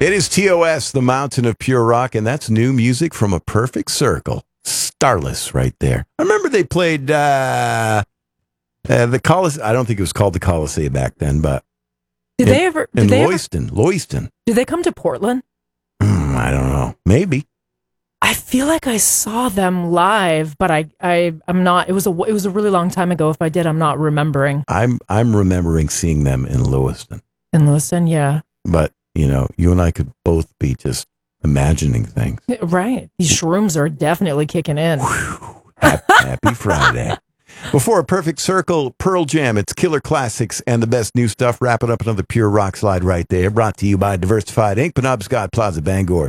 It is TOS, the Mountain of Pure Rock, and that's new music from A Perfect Circle. Starless right there. I remember they played the Coliseum. I don't think it was called the Coliseum back then, but Did they ever? Lewiston. Did they come to Portland? I don't know. Maybe. I feel like I saw them live, but I'm not. It was a really long time ago. If I did, I'm not remembering. I'm remembering seeing them in Lewiston. In Lewiston, yeah. But you know, you and I could both be just imagining things. Right. These shrooms are definitely kicking in. Happy Friday. Before A Perfect Circle, Pearl Jam, it's killer classics and the best new stuff. Wrapping up another Pure Rock slide right there. Brought to you by Diversified Inc., Penobscot Plaza, Bangor,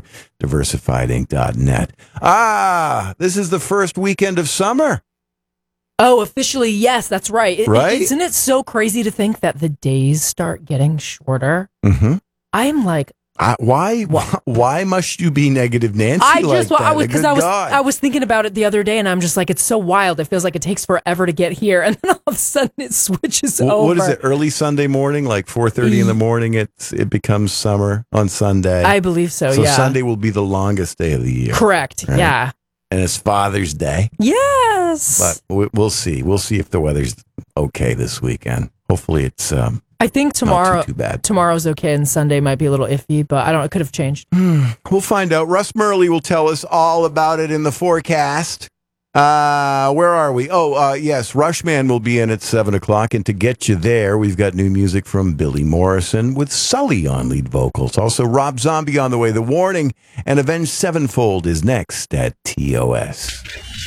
diversifiedinc.net. This is the first weekend of summer. Oh, officially, yes, that's right. Right? Isn't it so crazy to think that the days start getting shorter? Mm-hmm. I'm like, why must you be negative, Nancy? I was thinking about it the other day, and I'm just like, it's so wild. It feels like it takes forever to get here, and then all of a sudden it switches over. What is it? Early Sunday morning, like 4:30 in the morning. It becomes summer on Sunday. I believe so. So yeah. Sunday will be the longest day of the year. Correct. Right? Yeah. And it's Father's Day. Yes. But we'll see. We'll see if the weather's okay this weekend. Hopefully it's. I think tomorrow. Not too bad. Tomorrow's okay, and Sunday might be a little iffy, but I don't know. It could have changed. We'll find out. Russ Murley will tell us all about it in the forecast. Where are we? Yes, Rushman will be in at 7 o'clock, and to get you there, we've got new music from Billy Morrison with Sully on lead vocals. Also, Rob Zombie on the way. The Warning and Avenged Sevenfold is next at TOS.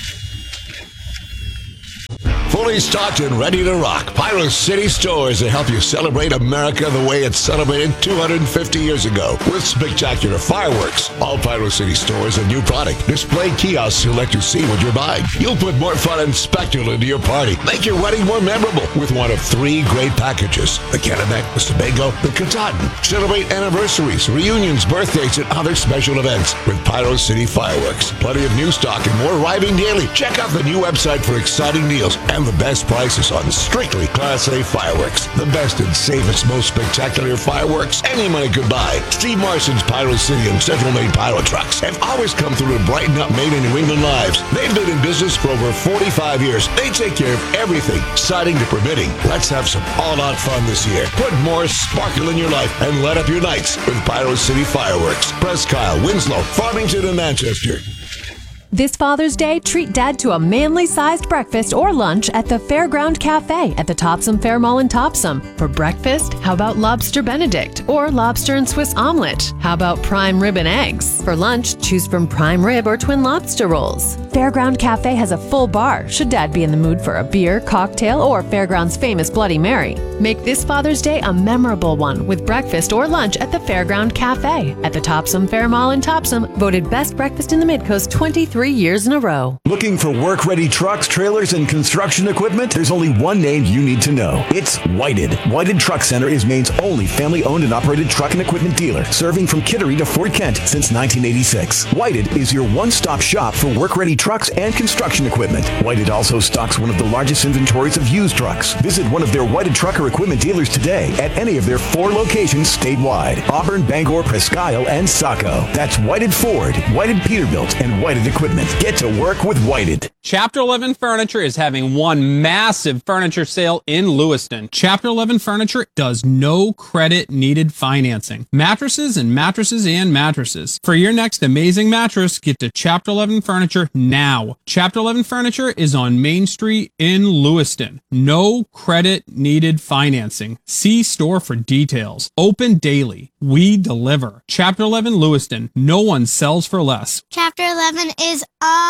Fully stocked and ready to rock. Pyro City Stores to help you celebrate America the way it's celebrated 250 years ago with spectacular fireworks. All Pyro City Stores a new product. Display kiosks to let you see what you're buying. You'll put more fun and spectacle into your party. Make your wedding more memorable with one of 3 great packages. The Kennebec, the Sebago, the Katahdin. Celebrate anniversaries, reunions, birthdays, and other special events with Pyro City Fireworks. Plenty of new stock and more arriving daily. Check out the new website for exciting deals and the best prices on strictly Class A fireworks. The best and safest, most spectacular fireworks any money could buy. Steve Marson's Pyro City and Central Maine Pyro Trucks have always come through to brighten up Maine and New England lives. They've been in business for over 45 years. They take care of everything, siding to permitting. Let's have some all-out fun this year. Put more sparkle in your life and light up your nights with Pyro City Fireworks. Presque Isle, Winslow, Farmington, and Manchester. This Father's Day, treat Dad to a manly-sized breakfast or lunch at the Fairground Cafe at the Topsom Fair Mall in Topsom. For breakfast, how about Lobster Benedict or Lobster and Swiss Omelet? How about Prime Rib and Eggs? For lunch, choose from Prime Rib or Twin Lobster Rolls. Fairground Cafe has a full bar, should Dad be in the mood for a beer, cocktail, or Fairground's famous Bloody Mary. Make this Father's Day a memorable one with breakfast or lunch at the Fairground Cafe at the Topsom Fair Mall in Topsom, voted Best Breakfast in the Midcoast 23 years in a row. Looking for work-ready trucks, trailers, and construction equipment? There's only one name you need to know. It's Whited. Whited Truck Center is Maine's only family-owned and operated truck and equipment dealer, serving from Kittery to Fort Kent since 1986. Whited is your one-stop shop for work-ready trucks and construction equipment. Whited also stocks one of the largest inventories of used trucks. Visit one of their Whited truck or equipment dealers today at any of their 4 locations statewide: Auburn, Bangor, Presque Isle, and Saco. That's Whited Ford, Whited Peterbilt, and Whited Equipment. Get to work with Whited. Chapter 11 Furniture is having one massive furniture sale in Lewiston. Chapter 11 Furniture does no credit needed financing. Mattresses and mattresses and mattresses. For your next amazing mattress, get to Chapter 11 Furniture now. Chapter 11 Furniture is on Main Street in Lewiston. No credit needed financing. See store for details. Open daily. We deliver. Chapter 11 Lewiston. No one sells for less. Chapter 11 is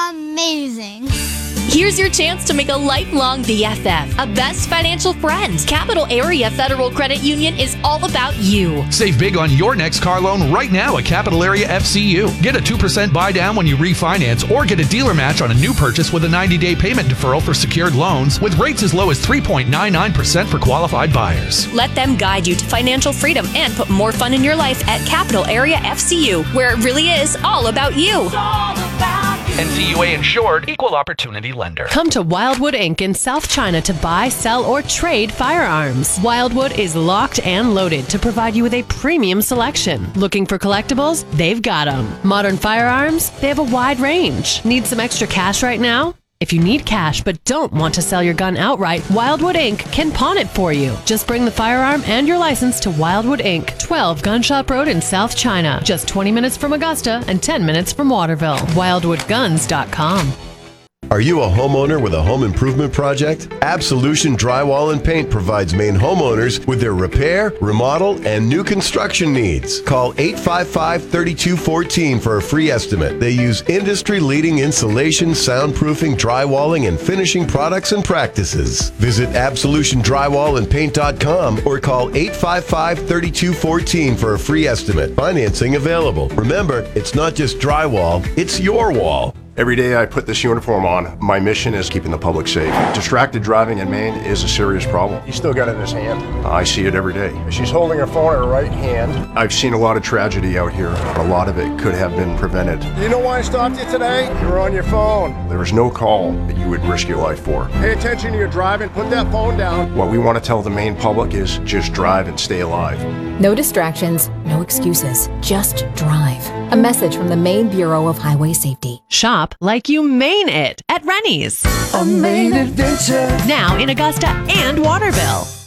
amazing. Here's your chance to make a lifelong BFF, a best financial friend. Capital Area Federal Credit Union is all about you. Save big on your next car loan right now at Capital Area FCU. Get a 2% buy down when you refinance or get a dealer match on a new purchase with a 90-day payment deferral for secured loans with rates as low as 3.99% for qualified buyers. Let them guide you to financial freedom and put more fun in your life at Capital Area FCU, where it really is all about you. It's all about you. NCUA insured, equal opportunity lender. Come to Wildwood Inc. in South China to buy, sell, or trade firearms. Wildwood is locked and loaded to provide you with a premium selection. Looking for collectibles? They've got them. Modern firearms? They have a wide range. Need some extra cash right now? If you need cash but don't want to sell your gun outright, Wildwood Inc. can pawn it for you. Just bring the firearm and your license to Wildwood Inc., 12 Gun Shop Road in South China. Just 20 minutes from Augusta and 10 minutes from Waterville. WildwoodGuns.com. Are you a homeowner with a home improvement project? Absolution Drywall and Paint provides Maine homeowners with their repair, remodel, and new construction needs. Call 855-3214 for a free estimate. They use industry-leading insulation, soundproofing, drywalling, and finishing products and practices. Visit absolutiondrywallandpaint.com or call 855-3214 for a free estimate. Financing available. Remember, it's not just drywall, it's your wall. Every day I put this uniform on, my mission is keeping the public safe. Distracted driving in Maine is a serious problem. He's still got it in his hand. I see it every day. She's holding her phone in her right hand. I've seen a lot of tragedy out here. A lot of it could have been prevented. You know why I stopped you today? You were on your phone. There was no call that you would risk your life for. Pay attention to your driving. Put that phone down. What we want to tell the Maine public is just drive and stay alive. No distractions, no excuses. Just drive. A message from the Maine Bureau of Highway Safety. Shop like you Maine it at Rennie's. A Maine adventure. Now in Augusta and Waterville.